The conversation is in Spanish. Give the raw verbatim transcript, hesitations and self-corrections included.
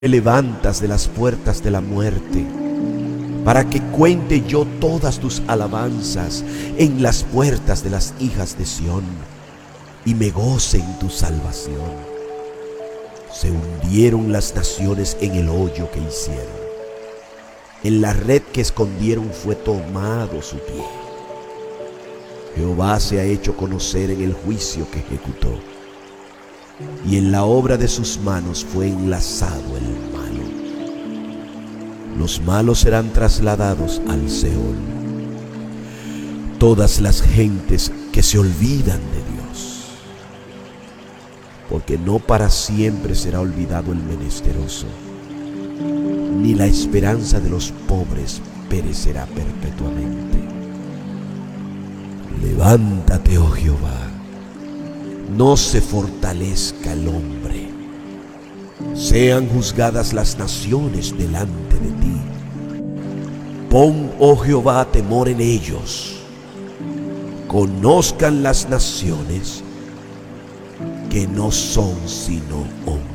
Me levantas de las puertas de la muerte, para que cuente yo todas tus alabanzas en las puertas de las hijas de Sión, y me goce en tu salvación. Se hundieron las naciones en el hoyo que hicieron, en la red que escondieron fue tomado su pie. Jehová se ha hecho conocer en el juicio que ejecutó, y en la obra de sus manos fue enlazado el malo. Los malos serán trasladados al Seol, todas las gentes que se olvidan de Dios, porque no para siempre será olvidado el menesteroso, ni la esperanza de los pobres perecerá perpetuamente. Levántate, oh Jehová, no se fortalezca el hombre. Sean juzgadas las naciones delante de ti. Pon, oh Jehová, temor en ellos. Conozcan las naciones que no son sino hombres.